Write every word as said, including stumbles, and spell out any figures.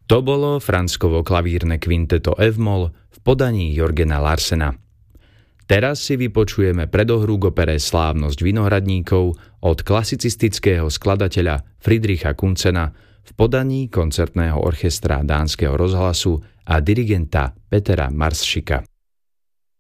To bolo Franskovo klavírne kvinteto F-moll v podaní Jörgena Larsena. Teraz si vypočujeme predohru k opere Slávnosť vinohradníkov od klasicistického skladateľa Friedricha Kunzena v podaní koncertného orchestra Dánskeho rozhlasu a dirigenta Petera Marschika.